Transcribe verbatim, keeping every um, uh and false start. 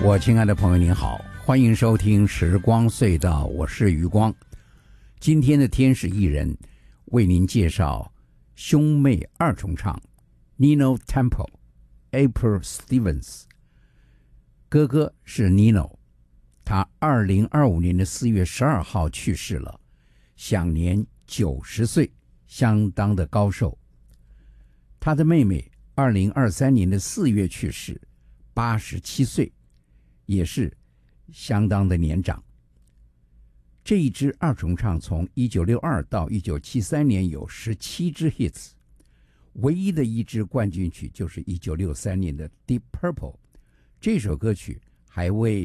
我亲爱的朋友您好，欢迎收听时光隧道，我是余光。今天的天使艺人为您介绍兄妹二重唱 Nino Temple、April Stevens。 哥哥是 Nino， 他二零二五年的四月十二号去世了，享年九十岁，相当的高寿。他的妹妹二零二三年的四月去世，八十七岁，也是相当的年长。这一支二重唱从一九六二到一九七三年有十七支 hits， 唯一的一支冠军曲就是一九六三年的 Deep Purple。 这首歌曲还为